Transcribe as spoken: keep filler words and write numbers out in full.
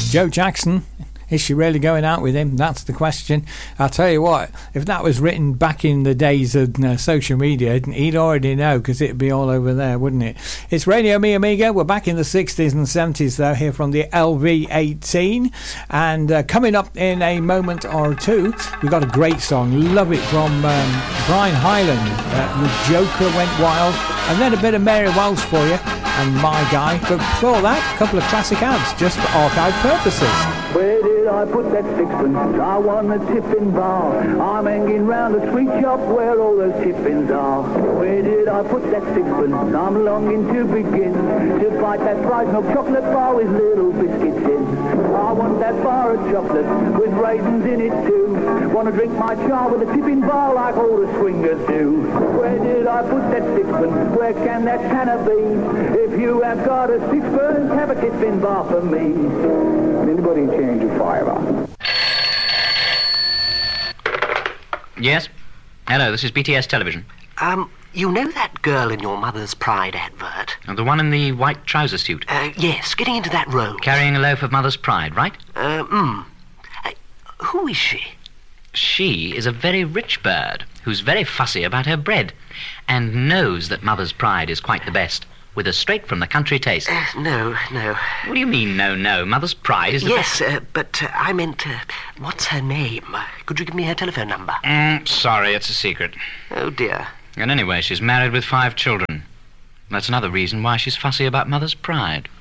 Joe Jackson, is she really going out with him? That's the question. I'll tell you what, if that was written back in the days of uh, social media, he'd already know, because it'd be all over there, wouldn't it? It's Radio Mi Amiga. We're back in the sixties and seventies, though, here from the L V eighteen. And uh, coming up in a moment or two, we've got a great song. Love it, from um, Brian Hyland. Uh, The Joker Went Wild. And then a bit of Mary Wells for you, and My Guy. But before that, a couple of classic ads, just for archive purposes. Where did I put that sixpence? I won a tipping bar. I'm hanging round the sweet shop where all those tippings are. Where did I put that sixpence? I'm longing to begin to bite that fried milk chocolate bar with little biscuits in. I want that bar of chocolate with raisins in it too. Want to drink my char with a tipping bar like all the swingers do. Where did I put that sixpence? Where can that canna be? If you have got a sixpence, have a tipping bar for me. Anybody change a fiver? Yes? Hello, this is B T S Television. Um, you know that girl in your Mother's Pride advert? Oh, the one in the white trouser suit? Uh, yes, getting into that role. Carrying a loaf of Mother's Pride, right? Uh, hmm. Uh, who is she? She is a very rich bird who's very fussy about her bread and knows that Mother's Pride is quite the best, with a straight-from-the-country taste. Uh, no, no. What do you mean, no, no? Mother's Pride is the yes, best... Yes, uh, but uh, I meant, uh, what's her name? Could you give me her telephone number? Mm, sorry, it's a secret. Oh, dear. And anyway, she's married with five children. That's another reason why she's fussy about Mother's Pride.